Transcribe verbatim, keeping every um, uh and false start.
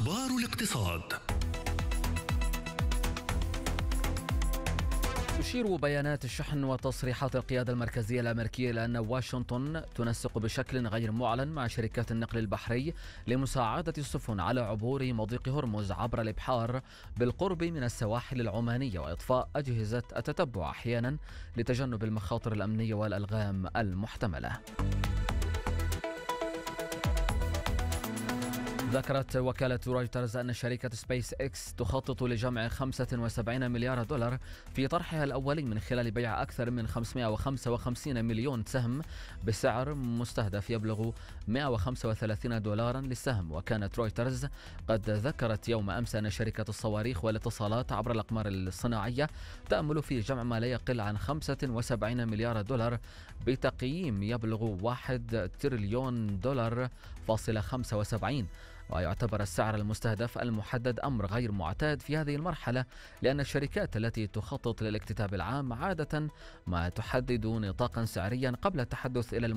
أخبار الاقتصاد. تشير بيانات الشحن وتصريحات القيادة المركزية الأمريكية إلى أن واشنطن تنسق بشكل غير معلن مع شركات النقل البحري لمساعدة السفن على عبور مضيق هرمز عبر الإبحار بالقرب من السواحل العمانية وإضفاء أجهزة التتبع أحيانا لتجنب المخاطر الأمنية والألغام المحتملة. ذكرت وكالة رويترز أن شركة سبيس إكس تخطط لجمع خمسة وسبعين مليار دولار في طرحها الأولي من خلال بيع أكثر من خمسمائة وخمسة وخمسين مليون سهم بسعر مستهدف يبلغ مائة وخمسة وثلاثين دولارا للسهم. وكانت رويترز قد ذكرت يوم أمس أن شركة الصواريخ والاتصالات عبر الأقمار الصناعية تأمل في جمع ما لا يقل عن خمسة وسبعين مليار دولار بتقييم يبلغ واحد تريليون دولار فاصلة خمسة وسبعين. ويعتبر السعر المستهدف المحدد أمر غير معتاد في هذه المرحلة، لأن الشركات التي تخطط للاكتتاب العام عادة ما تحدد نطاقا سعريا قبل التحدث إلى